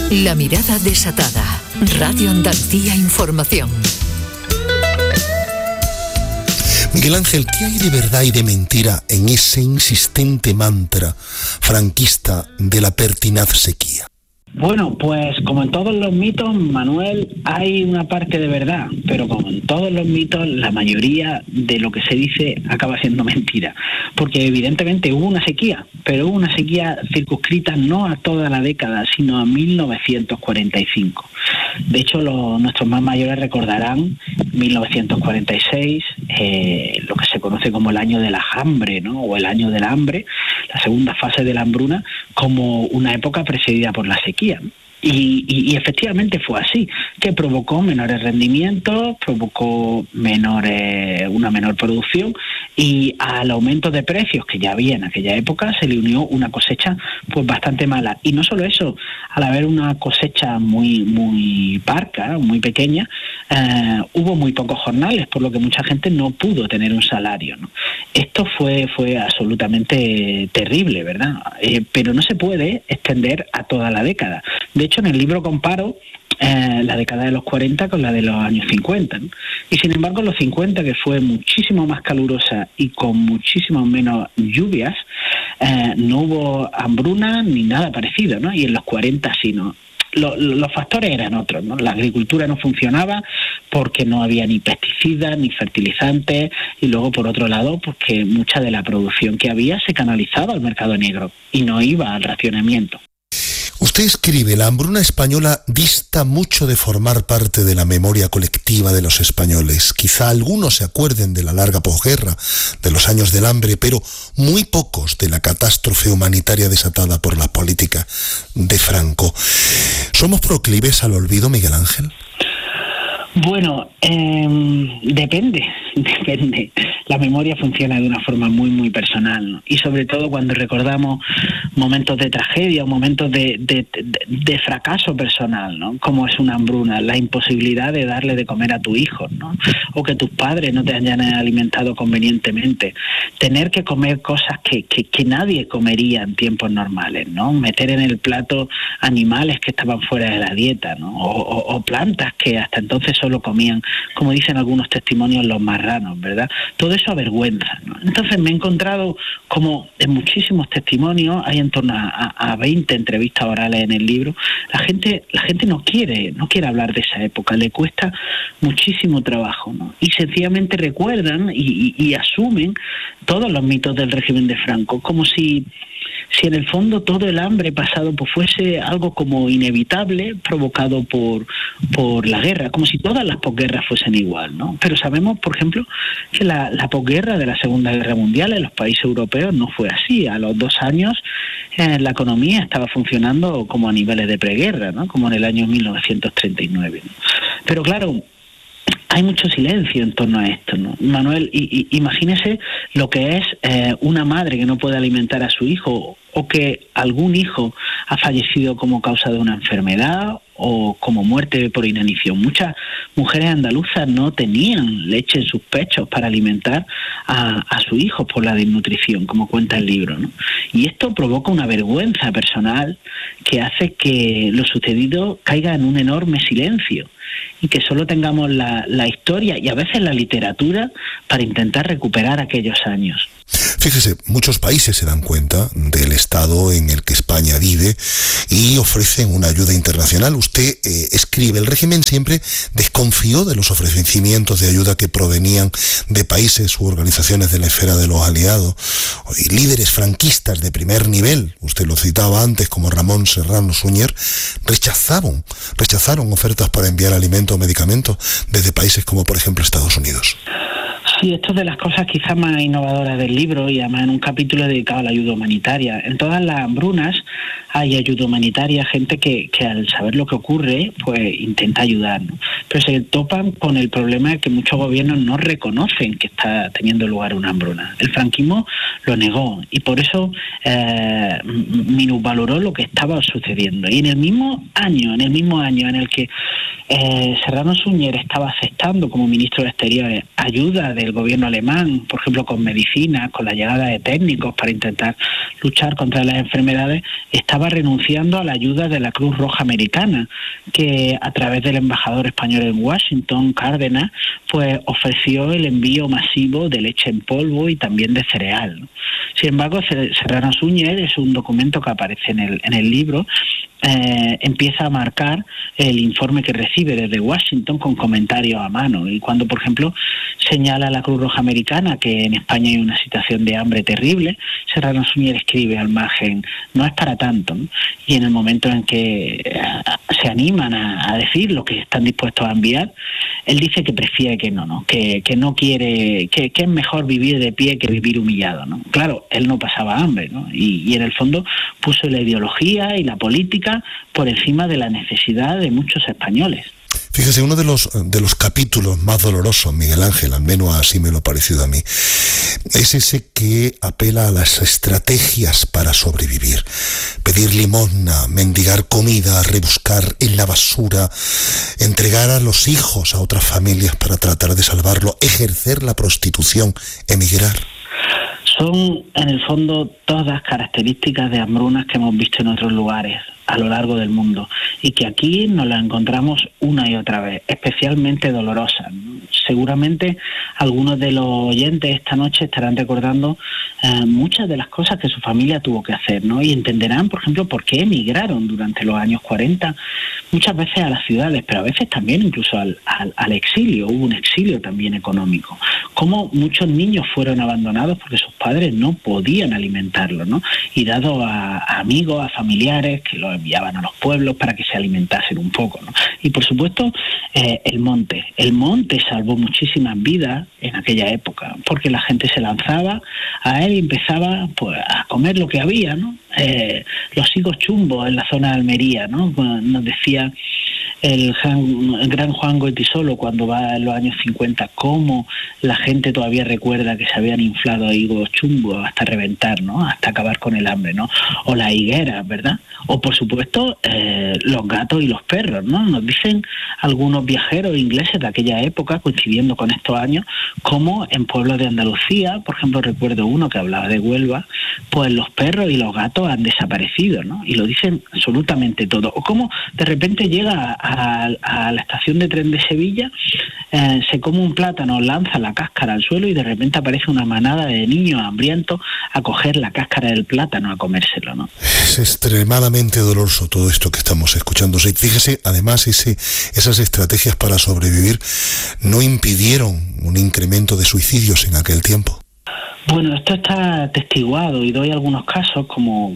La mirada desatada. Radio Andalucía Información. Miguel Ángel, ¿qué hay de verdad y de mentira en ese insistente mantra franquista de la pertinaz sequía? Bueno, pues como en todos los mitos, Manuel, hay una parte de verdad, pero como en todos los mitos, la mayoría de lo que se dice acaba siendo mentira, porque evidentemente hubo una sequía, pero hubo una sequía circunscrita no a toda la década, sino a 1945. De hecho, nuestros más mayores recordarán 1946, lo que se conoce como el año de la hambre, ¿no? O el año del hambre, la segunda fase de la hambruna, como una época precedida por la sequía. Y efectivamente fue así, que provocó menores rendimientos, provocó una menor producción, y al aumento de precios que ya había en aquella época se le unió una cosecha pues bastante mala. Y no solo eso, al haber una cosecha muy parca, muy pequeña, hubo muy pocos jornales, por lo que mucha gente no pudo tener un salario, ¿no? Esto fue absolutamente terrible, ¿verdad? Pero no se puede extender a toda la década. De hecho, en el libro comparo la década de los 40 con la de los años 50, ¿no? Y sin embargo, los 50, que fue muchísimo más calurosa y con muchísimo menos lluvias, no hubo hambruna ni nada parecido, ¿no? Y en los 40 sí, ¿no? Los factores eran otros, ¿no? La agricultura no funcionaba porque no había ni pesticidas ni fertilizantes, y luego por otro lado porque mucha de la producción que había se canalizaba al mercado negro y no iba al racionamiento. Usted escribe, la hambruna española dista mucho de formar parte de la memoria colectiva de los españoles. Quizá algunos se acuerden de la larga posguerra, de los años del hambre, pero muy pocos de la catástrofe humanitaria desatada por la política de Franco. ¿Somos proclives al olvido, Miguel Ángel? Bueno, depende. La memoria funciona de una forma muy personal, ¿no? Y sobre todo cuando recordamos momentos de tragedia o momentos de fracaso personal, ¿no? Como es una hambruna, la imposibilidad de darle de comer a tu hijo, ¿no? O que tus padres no te hayan alimentado convenientemente, tener que comer cosas que nadie comería en tiempos normales, ¿no? Meter en el plato animales que estaban fuera de la dieta, ¿no? O plantas que hasta entonces solo comían, como dicen algunos testimonios, los marranos, ¿verdad? Todo eso avergüenza, ¿no? Entonces me he encontrado como en muchísimos testimonios, hay en torno a 20 entrevistas orales en el libro, la gente no quiere hablar de esa época, le cuesta muchísimo trabajo, ¿no? Y sencillamente recuerdan y asumen todos los mitos del régimen de Franco, como si en el fondo todo el hambre pasado pues fuese algo como inevitable, provocado por la guerra, como si todas las posguerras fuesen igual, ¿no? Pero sabemos, por ejemplo, que la posguerra de la Segunda Guerra Mundial en los países europeos no fue así. A los 2 años la economía estaba funcionando como a niveles de preguerra, ¿no? Como en el año 1939, ¿no? Pero claro, hay mucho silencio en torno a esto, ¿no? Manuel, imagínese lo que es una madre que no puede alimentar a su hijo, o que algún hijo ha fallecido como causa de una enfermedad o como muerte por inanición. Muchas mujeres andaluzas no tenían leche en sus pechos para alimentar a su hijo por la desnutrición, como cuenta el libro, ¿no? Y esto provoca una vergüenza personal que hace que lo sucedido caiga en un enorme silencio, y que solo tengamos la historia y a veces la literatura para intentar recuperar aquellos años. Fíjese, muchos países se dan cuenta del estado en el que España vive y ofrecen una ayuda internacional. Usted escribe, el régimen siempre desconfió de los ofrecimientos de ayuda que provenían de países u organizaciones de la esfera de los aliados, y líderes franquistas de primer nivel, usted lo citaba antes, como Ramón Serrano Suñer, rechazaron ofertas para enviar alimentos o medicamentos desde países como por ejemplo Estados Unidos. Sí, esto es de las cosas quizás más innovadoras del libro, y además en un capítulo dedicado a la ayuda humanitaria. En todas las hambrunas hay ayuda humanitaria, gente que al saber lo que ocurre, pues intenta ayudar, ¿no? Pero se topan con el problema de que muchos gobiernos no reconocen que está teniendo lugar una hambruna. El franquismo lo negó y por eso minusvaloró lo que estaba sucediendo. Y en el mismo año en el que Serrano Suñer estaba aceptando como ministro de Exteriores ayuda del gobierno alemán, por ejemplo con medicinas, con la llegada de técnicos para intentar luchar contra las enfermedades, estaba renunciando a la ayuda de la Cruz Roja Americana, que a través del embajador español en Washington, Cárdenas, pues ofreció el envío masivo de leche en polvo y también de cereal. Sin embargo, Serrano Suñer, es un documento que aparece en el libro, empieza a marcar el informe que recibe desde Washington con comentarios a mano, y cuando por ejemplo señala a la Cruz Roja Americana que en España hay una situación de hambre terrible, Serrano Suñer escribe al margen: no es para tanto, ¿no? Y en el momento en que se animan a decir lo que están dispuestos a enviar, él dice que prefiere que no quiere, que es mejor vivir de pie que vivir humillado, ¿no? Claro, él no pasaba hambre, ¿no? Y en el fondo puso la ideología y la política por encima de la necesidad de muchos españoles. Fíjese, uno de los capítulos más dolorosos, Miguel Ángel, al menos así me lo ha parecido a mí, es ese que apela a las estrategias para sobrevivir. Pedir limosna, mendigar comida, rebuscar en la basura, entregar a los hijos a otras familias para tratar de salvarlo, ejercer la prostitución, emigrar. Son, en el fondo, todas características de hambrunas que hemos visto en otros lugares a lo largo del mundo y que aquí nos las encontramos una y otra vez, especialmente dolorosas. Seguramente algunos de los oyentes esta noche estarán recordando muchas de las cosas que su familia tuvo que hacer, ¿no? Y entenderán, por ejemplo, por qué emigraron durante los años 40, muchas veces a las ciudades, pero a veces también incluso al exilio. Hubo un exilio también económico. Cómo muchos niños fueron abandonados porque sus padres no podían alimentarlos, ¿no? Y dados a amigos, a familiares que los enviaban a los pueblos para que se alimentasen un poco, ¿no? Y por supuesto el monte salvó muchísimas vidas en aquella época, porque la gente se lanzaba a él y empezaba pues a comer lo que había, ¿no? Los higos chumbos en la zona de Almería, ¿no? Nos decía el gran Juan Goytisolo cuando va en los años 50, cómo la gente todavía recuerda que se habían inflado higos chumbos hasta reventar, ¿no? Hasta acabar con el hambre, ¿no? O las higueras, ¿verdad? O por supuesto los gatos y los perros, ¿no? Nos dicen algunos viajeros ingleses de aquella época, coincidiendo con estos años, como en pueblos de Andalucía, por ejemplo recuerdo uno que hablaba de Huelva, pues los perros y los gatos han desaparecido, ¿no? Y lo dicen absolutamente todo. O como de repente llega a la estación de tren de Sevilla, se come un plátano, lanza la cáscara al suelo y de repente aparece una manada de niños hambrientos a coger la cáscara del plátano, a comérselo, ¿no? Es extremadamente doloroso todo esto que estamos escuchando. Fíjese, además, esas estrategias para sobrevivir no impidieron un incremento de suicidios en aquel tiempo. Bueno, esto está atestiguado y doy algunos casos como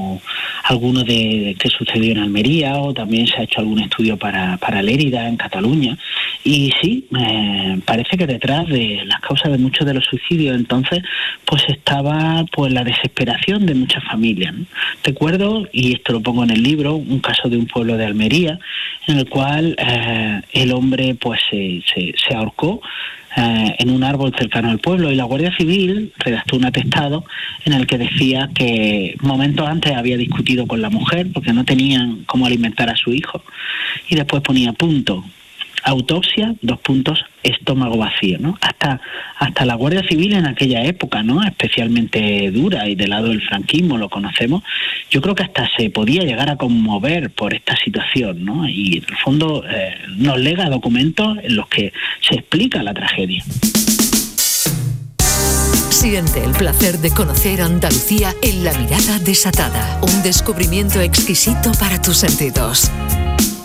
algunos de que sucedió en Almería, o también se ha hecho algún estudio para Lérida, en Cataluña, y sí, parece que detrás de las causas de muchos de los suicidios entonces pues estaba pues la desesperación de muchas familias, ¿no? Recuerdo, y esto lo pongo en el libro, un caso de un pueblo de Almería en el cual el hombre pues se ahorcó en un árbol cercano al pueblo, y la Guardia Civil redactó un atestado en el que decía que momentos antes había discutido con la mujer porque no tenían cómo alimentar a su hijo, y después ponía punto, autopsia, estómago vacío, ¿no? Hasta la Guardia Civil en aquella época, ¿no? Especialmente dura y del lado del franquismo, lo conocemos, yo creo que hasta se podía llegar a conmover por esta situación, ¿no? Y en el fondo nos lega documentos en los que se explica la tragedia. Siente el placer de conocer Andalucía en La Mirada Desatada, un descubrimiento exquisito para tus sentidos.